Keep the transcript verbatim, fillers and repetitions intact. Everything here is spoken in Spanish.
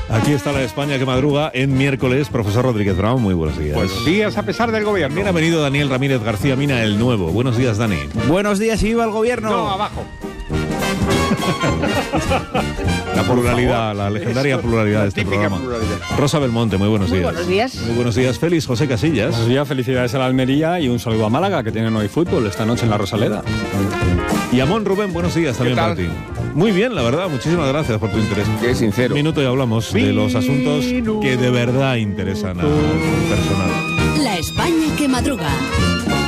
Aquí está la España que madruga en miércoles. Profesor Rodríguez Brown, muy buenos días. Buenos días a pesar del gobierno. También ha venido Daniel Ramírez García Mina, el nuevo. Buenos días, Dani. Buenos días y viva el gobierno. No, abajo. La pluralidad, la legendaria Eso, pluralidad la de este típica programa. pluralidad. Rosa Belmonte, muy buenos Muy días. buenos días. Muy buenos días, Félix José Casillas. Buenos días, felicidades a la Almería y un saludo a Málaga, que tienen hoy fútbol esta noche en la Rosaleda. Y Amón Rubén, buenos días también tal? para ti. Muy bien, la verdad, muchísimas gracias por tu interés. Qué sincero. Un minuto y hablamos de los asuntos que de verdad interesan al personal. La España que madruga.